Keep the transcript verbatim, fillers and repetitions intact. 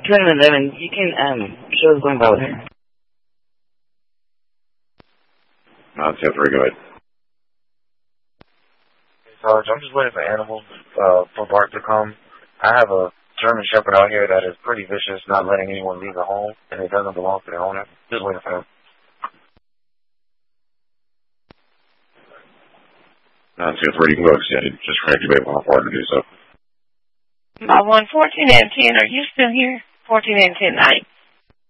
twenty eleven. You can um show us going by with her. No, it's very good. Sarge, I'm just waiting for animals, uh, for Bart to come. I have a German Shepherd out here that is pretty vicious, not letting anyone leave the home, and it doesn't belong to the owner. Just waiting for him. No, it's very good. Just for activate one part to do so. My one, fourteen and ten, are you still here? fourteen and ten, night.